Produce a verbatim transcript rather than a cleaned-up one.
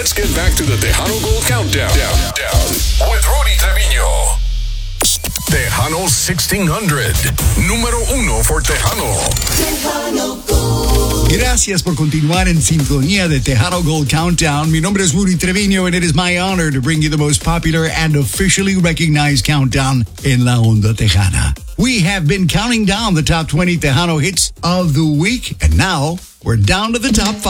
Let's get back to the Tejano Gold Countdown down, down, with Rudy Trevino. Tejano sixteen hundred, número uno for Tejano. Tejano Gold. Gracias por continuar en sintonía de Tejano Gold Countdown. Mi nombre es Rudy Trevino, and it is my honor to bring you the most popular and officially recognized countdown in La Onda Tejana. We have been counting down the top twenty Tejano hits of the week, and now we're down to the top five.